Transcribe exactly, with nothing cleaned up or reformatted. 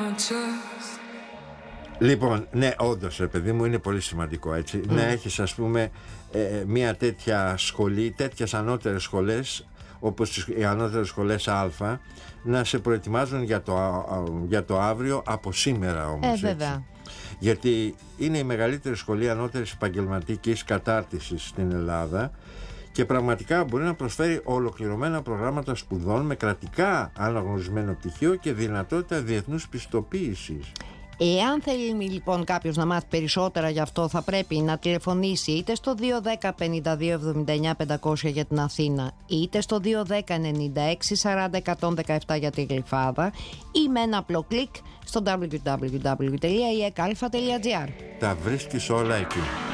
Λοιπόν, ναι, όντως, ρε παιδί μου, είναι πολύ σημαντικό, έτσι. Mm. Να έχεις, ας πούμε, ε, μια τέτοια σχολή, τέτοιες ανώτερες σχολές, όπως οι ανώτερες σχολές Α, να σε προετοιμάζουν για το, για το αύριο από σήμερα όμως, ε, έτσι. Γιατί είναι η μεγαλύτερη σχολή ανώτερης επαγγελματικής κατάρτισης στην Ελλάδα και πραγματικά μπορεί να προσφέρει ολοκληρωμένα προγράμματα σπουδών με κρατικά αναγνωρισμένο πτυχίο και δυνατότητα διεθνούς πιστοποίησης. Εάν θέλει λοιπόν κάποιος να μάθει περισσότερα γι' αυτό, θα πρέπει να τηλεφωνήσει είτε στο δύο ένα μηδέν πέντε δύο εβδομήντα εννιά πεντακόσια για την Αθήνα, είτε στο δύο ένα μηδέν ενενήντα έξι σαράντα εκατόν δεκαεπτά για τη Γλυφάδα, ή με ένα απλό κλικ στο double-u double-u double-u τελεία ι ε κ α τελεία τζι άρ. Τα βρίσκεις όλα εκεί.